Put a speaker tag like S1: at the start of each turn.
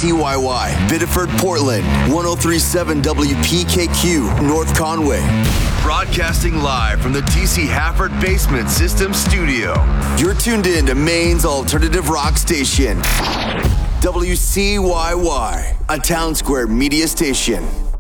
S1: WCYY, Biddeford, Portland, 1037 WPKQ, North Conway. Broadcasting live from the TC Hafford Basement System Studio. You're tuned in to Maine's alternative rock station, WCYY, a Town Square media station.